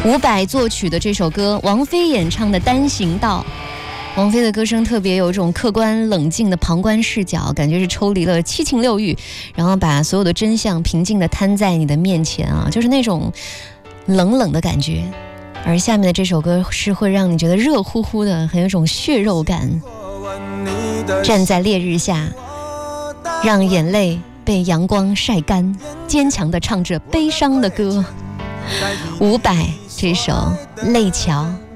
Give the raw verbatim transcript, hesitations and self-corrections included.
伍佰作曲的这首歌，王菲演唱的《单行道》。王菲的歌声特别有一种客观冷静的旁观视角，感觉是抽离了七情六欲，然后把所有的真相平静地摊在你的面前啊，就是那种冷冷的感觉。而下面的这首歌是会让你觉得热乎乎的，很有一种血肉感。站在烈日下，让眼泪被阳光晒干，坚强地唱着悲伤的歌。伍佰这首《泪桥》。